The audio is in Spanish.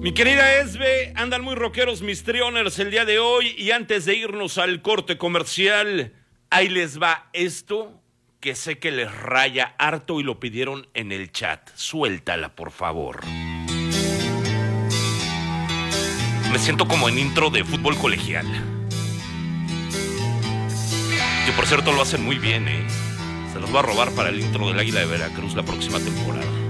Mi querida Esbe, andan muy rockeros mis trioners el día de hoy y antes de irnos al corte comercial, ahí les va esto que sé que les raya harto y lo pidieron en el chat. Suéltala, por favor. Me siento como en intro de fútbol colegial. Que por cierto lo hacen muy bien, ¿eh? Se los va a robar para el intro del Águila de Veracruz la próxima temporada.